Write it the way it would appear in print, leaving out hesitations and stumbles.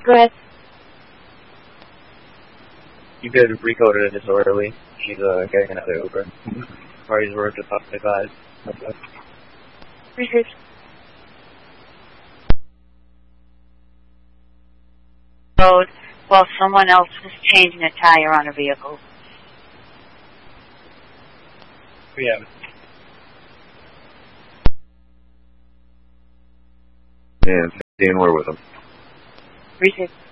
Go ahead. You could recode it as disorderly. She's getting another Uber. Parties were just up the guys. Okay. Received. Road while someone else was changing a tire on a vehicle. Yeah. And 16, we're with them. Received.